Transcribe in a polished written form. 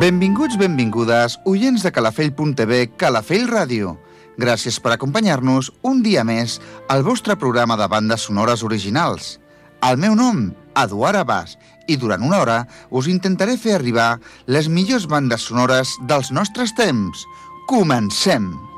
Benvinguts, benvingudes, oients de Calafell.tv, Calafell Ràdio. Gràcies per acompanyar-nos un dia més al vostre programa de bandes sonores originals. El meu nom, Eduard Abàs, i durant una hora us intentaré fer arribar les millors bandes sonores dels nostres temps. Comencem!